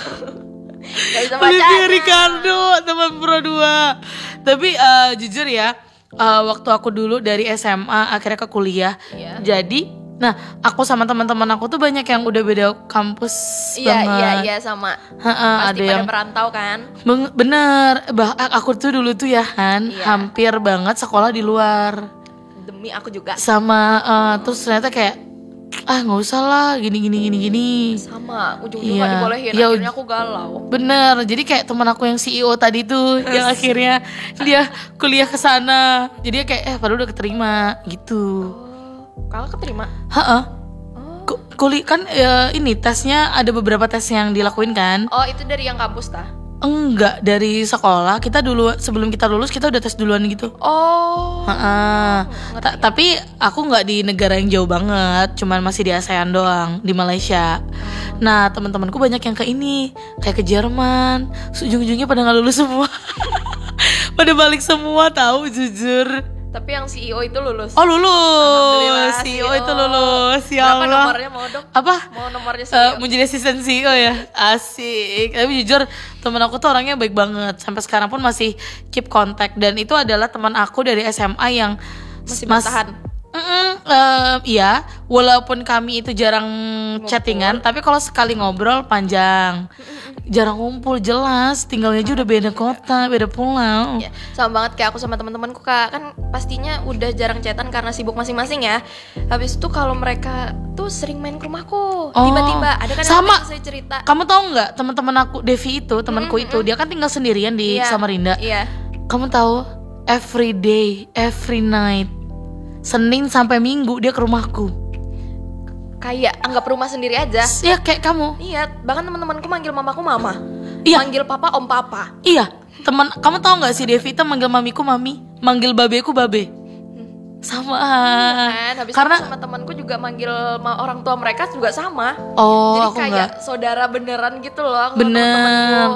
Gak bisa Olivia bacanya. Ricardo teman Pro 2. Tapi jujur ya, waktu aku dulu dari SMA akhirnya ke kuliah. Iya. Jadi, nah aku sama teman-teman aku tuh banyak yang udah beda kampus banget. Iya sama. Ha-ha, Pasti ada pada yang merantau kan. bener. Aku tuh dulu tuh ya Han, Iya. hampir banget sekolah di luar. Demi aku juga. Sama terus ternyata kayak nggak usah lah gini. Sama, ujung-ujung Iya. gak dibolehin. Iya, Akhirnya aku galau. Bener, jadi kayak teman aku yang CEO tadi tuh yang akhirnya dia kuliah ke sana. Jadi kayak padahal udah keterima gitu. Oh, kakak keterima? Heeh. Oh. Kuliah kan ini tesnya ada beberapa tes yang dilakuin kan? Oh, itu dari yang kampus tah? Enggak, dari sekolah. Kita dulu sebelum kita lulus kita udah tes duluan gitu. Oh. Heeh. Ngerti. Tapi aku nggak di negara yang jauh banget, cuman masih di ASEAN doang, di Malaysia. Nah teman-temanku banyak yang ke ini, kayak ke Jerman. Ujung-ujungnya pada nggak lulus semua, pada balik semua tahu jujur. Tapi yang CEO itu lulus. Oh lulus, Alhamdulillah, CEO itu lulus, ya Berapa Allah. nomornya mau dong? Apa? Mau nomornya CEO? Mau jadi asisten CEO ya, asik. Tapi jujur temen aku tuh orangnya baik banget. Sampai sekarang pun masih keep contact. Dan itu adalah teman aku dari SMA yang Masih bertahan. Iya, walaupun kami itu jarang chattingan, tapi kalau sekali ngobrol panjang. Jarang ngumpul jelas, tinggalnya aja udah beda kota, beda pulau. Ya, sama banget kayak aku sama teman-temanku Kak. Kan pastinya udah jarang chatan karena sibuk masing-masing ya. Habis itu kalau mereka tuh sering main ke rumahku. Tiba-tiba ada kan yang sama. saya cerita. Kamu tahu nggak teman-teman aku Devi itu temanku itu dia kan tinggal sendirian di Iya, Samarinda. Iya. Kamu tahu every day, every night, Senin sampai Minggu dia ke rumahku. Kayak anggap rumah sendiri aja. Ya kayak kamu. Iya, bahkan teman-temanku manggil mamaku mama. Iya. Manggil papa om papa. Iya, kamu tahu nggak sih Devi itu manggil mamiku mami, manggil babeku babe. Sama. Kan, habis Karena itu sama temanku juga manggil orang tua mereka juga sama. oh Jadi aku kayak nggak. saudara beneran gitu loh aku sama teman-temanku.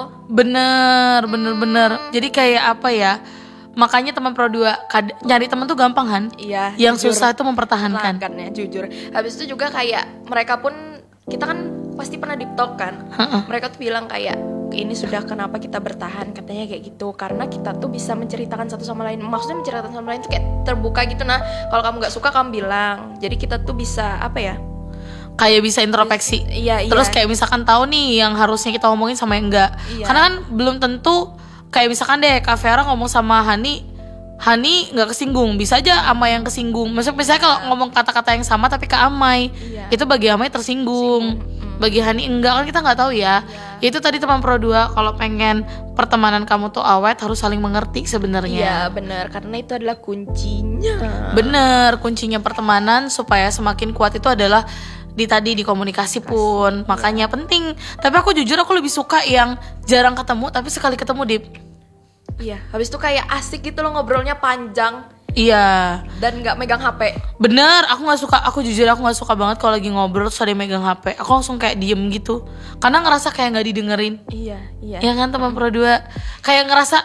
Bener. Jadi kayak apa ya? Makanya teman Pro 2 nyari teman tuh gampang Han. Iya. Yang jujur. susah itu mempertahankan. Ya, jujur. Habis itu juga kayak mereka pun kita kan pasti pernah deep talk kan. Mereka tuh bilang kayak ini sudah kenapa kita bertahan katanya kayak gitu karena kita tuh bisa menceritakan satu sama lain. Maksudnya menceritakan sama lain tuh kayak terbuka gitu nah. Kalau kamu nggak suka kamu bilang. Jadi kita tuh bisa apa ya? Kayak bisa introspeksi. Iya. Terus kayak misalkan tahu nih yang harusnya kita ngomongin sama yang enggak. Iya. Karena kan belum tentu kayak misalkan deh Kak Vera ngomong sama Hani nggak kesinggung, bisa aja Amai yang kesinggung. Misalnya kalau ngomong kata-kata yang sama tapi ke Amai, Iya. itu bagi Amai tersinggung, bagi Hani enggak, kan kita nggak tahu ya. Itu tadi teman Pro 2, kalau pengen pertemanan kamu tuh awet harus saling mengerti Iya sebenarnya. benar karena itu adalah kuncinya. Bener, kuncinya pertemanan supaya semakin kuat itu adalah di komunikasi pun. Makanya penting. Tapi aku jujur aku lebih suka yang jarang ketemu tapi sekali ketemu Dip. Iya. Habis itu kayak asik gitu loh ngobrolnya panjang Iya. dan nggak megang HP. Bener, aku jujur aku nggak suka banget kalau lagi ngobrol terus ada yang megang HP. Aku langsung kayak diem gitu. Karena ngerasa kayak nggak didengerin. Iya. Ya kan teman Pro 2. Kayak ngerasa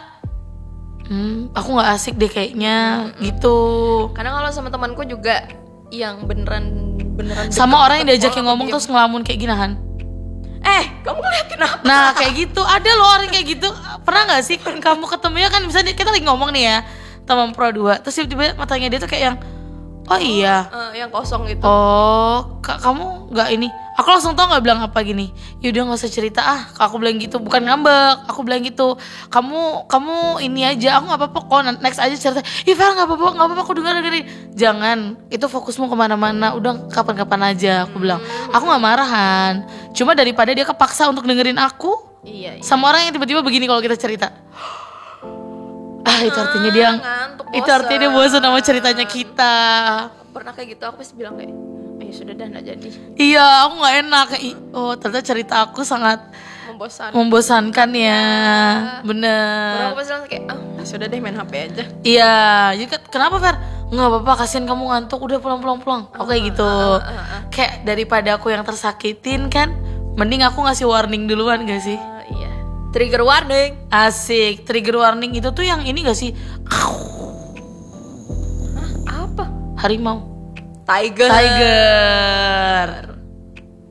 aku nggak asik deh kayaknya gitu. Karena kalau sama temanku juga yang beneran Sama orang yang deket diajakin aku ngomong diem. terus ngelamun kayak gini Han. Kamu ngeliatin apa? Nah kayak gitu, ada loh orang kayak gitu. Pernah gak sih kamu ketemu ya kan, misalnya kita lagi ngomong nih ya teman Pro 2, terus tiba-tiba matanya dia tuh kayak yang oh iya, Yang kosong gitu. oh kamu gak ini. Aku langsung tau gak bilang apa gini, yaudah gak usah cerita aku bilang gitu, bukan ngambek. Aku bilang gitu, kamu ini aja, aku gak apa-apa kok, next aja cerita. Ih Fer gak apa-apa aku dengerin. Jangan, itu fokusmu kemana-mana, udah kapan-kapan aja. Aku bilang, aku gak marahan, cuma daripada dia kepaksa untuk dengerin aku Iya. sama orang yang tiba-tiba begini kalau kita cerita. Itu artinya dia ngantuk, itu artinya dia bosan sama ceritanya kita. Pernah kayak gitu aku pasti bilang kayak ya sudah dah nggak jadi. Iya, aku nggak enak. Oh, ternyata cerita aku sangat membosankan ya. Baru Bener. aku pasti langsung kayak ya sudah deh main HP aja. Iya, jadi kenapa Fer? Nggak apa-apa, kasihan kamu ngantuk, udah pulang. Aku kayak gitu. Kayak daripada aku yang tersakitin kan, mending aku ngasih warning duluan gak sih? Iya. Trigger warning. Asik, trigger warning itu tuh yang ini gak sih? Apa? Harimau. Tiger. Tiger.